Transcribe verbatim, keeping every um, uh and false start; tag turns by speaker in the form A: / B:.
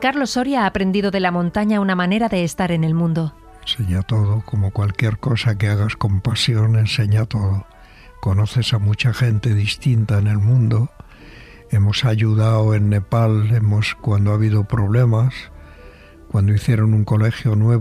A: Carlos Soria ha aprendido de la montaña una manera de estar en el mundo.
B: Enseña todo, como cualquier cosa que hagas con pasión, enseña todo. Conoces a mucha gente distinta en el mundo. Hemos ayudado en Nepal, hemos cuando ha habido problemas, cuando hicieron un colegio nuevo.